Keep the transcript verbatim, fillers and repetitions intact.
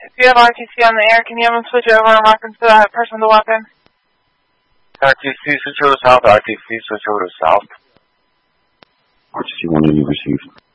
If you have R T C on the air, can you have them switch over and reference to that person with the weapon? R T C switch over to south, R T C switch over to south. R T C one, you received.